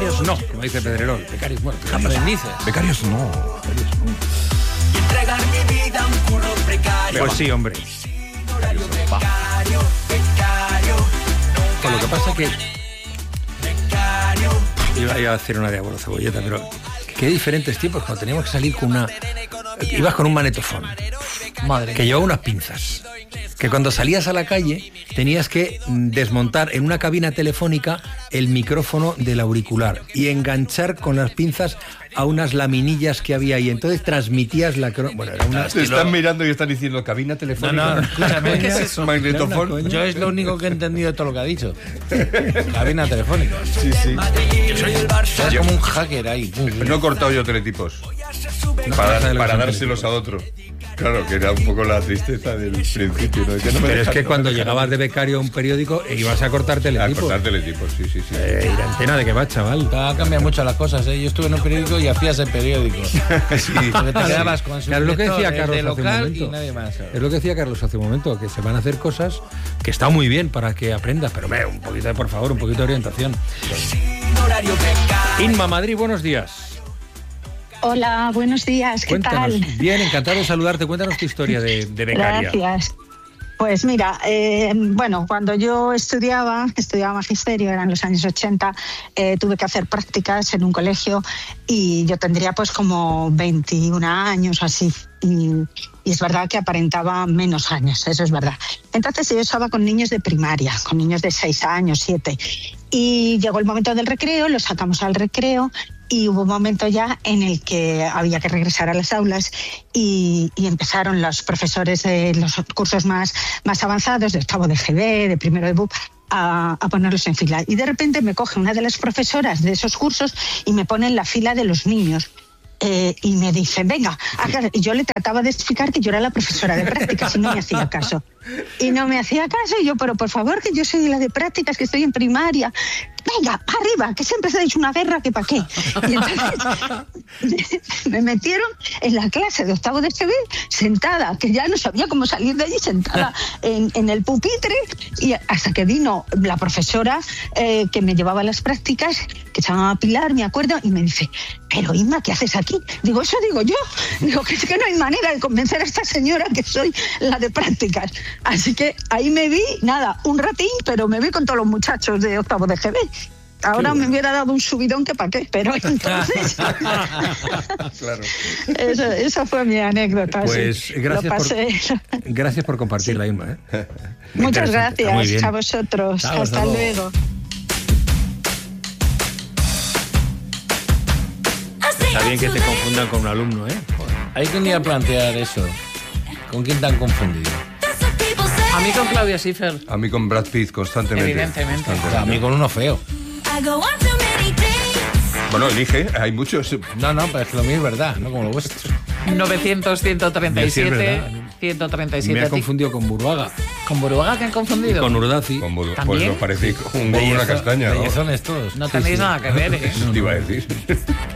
becarios no, como dice Pedrerol. Becarios, bueno, Aprendices. Becarios no. Entregar mi vida a un curro precario. pues sí, hombre. Becario, becario. Pues lo que pasa es que Becario. iba a hacer una de abuelo cebolleta, pero qué diferentes tiempos cuando teníamos que salir con una... Ibas con un manetofón, Madre que llevaba unas pinzas, que cuando salías a la calle tenías que desmontar en una cabina telefónica el micrófono del auricular y enganchar con las pinzas a unas laminillas que había ahí. Entonces transmitías la... Bueno, era una... Te están mirando y están diciendo cabina telefónica. No, escúchame, ¿qué es eso? Magnetofón. Yo es lo único que he entendido de todo lo que ha dicho. Cabina telefónica. Sí, sí. Yo soy el Barça. Es como un hacker ahí. No he cortado yo teletipos para dárselos a otro. Claro, que era un poco la tristeza del principio, ¿no? Que no me Pero es dejan, que no cuando me dejan. llegabas de becario a un periódico ibas a cortar A teletipos. cortar teletipos, sí, sí, sí. ¿Y la antena de qué va, chaval? Ha cambiado mucho las cosas, ¿eh? Yo estuve en un periódico y hacías el periódico. Sí. Porque te quedabas con su Claro, es lo que director, decía el Carlos de hace un local momento. y nadie más. Es lo que decía Carlos hace un momento, que se van a hacer cosas que está muy bien para que aprendas, pero un poquito de, por favor, un poquito de orientación. Horario becario. Inma Madrid, buenos días. Hola, buenos días, ¿qué Cuéntanos. tal? Bien, encantado de saludarte. Cuéntanos tu historia de becaria. Gracias. Pues mira, bueno, cuando yo estudiaba magisterio, eran los años 80, tuve que hacer prácticas en un colegio y yo tendría pues como 21 años así. Y es verdad que aparentaba menos años, eso es verdad. Entonces yo estaba con niños de primaria, con niños de 6 años, 7. Y llegó el momento del recreo, los sacamos al recreo y hubo un momento ya en el que había que regresar a las aulas y empezaron los profesores de los cursos más avanzados, de octavo de GB, de primero de BUP, a ponerlos en fila. Y de repente me coge una de las profesoras de esos cursos y me pone en la fila de los niños. Y me dice, venga, y yo le trataba de explicar que yo era la profesora de prácticas y no me hacía caso. Y yo, pero por favor, que yo soy la de prácticas, que estoy en primaria. Venga, arriba, que siempre se ha hecho una guerra, que para qué. Y entonces me metieron en la clase de octavo de GB, sentada, que ya no sabía cómo salir de allí, sentada en el pupitre, y hasta que vino la profesora que me llevaba a las prácticas, que se llamaba Pilar, me acuerdo, y me dice, pero Inma, ¿qué haces aquí? Digo, eso digo yo. Digo, que es que no hay manera de convencer a esta señora que soy la de prácticas. Así que ahí me vi, nada, un ratín, pero me vi con todos los muchachos de octavo de GB. Ahora me hubiera dado un subidón que para qué, pero entonces... Claro. Esa fue mi anécdota. Pues sí. gracias por compartirla, Inma. Muy Muchas interesante, está muy gracias bien. a vosotros. Chao, Hasta luego. Está bien que te confundan con un alumno, ¿eh? Hay que ni a plantear eso. ¿Con quién te han confundido? A mí con Claudia Schiffer. A mí con Brad Pitt constantemente. Evidentemente. O sea, a mí con uno feo. Bueno, elige, hay muchos. No, pero es que lo mío es verdad, no como lo vuestro. 900, 137, Sí, es verdad. 137. Me ¿A ha ti? confundido con Burbaga, ¿Con Buruaga te han confundido? con Urdaci. Pues ¿También? nos parece un huevo y una castaña, ¿no? Bellezones todos. No tenéis nada que ver, ¿eh? Eso te iba a decir.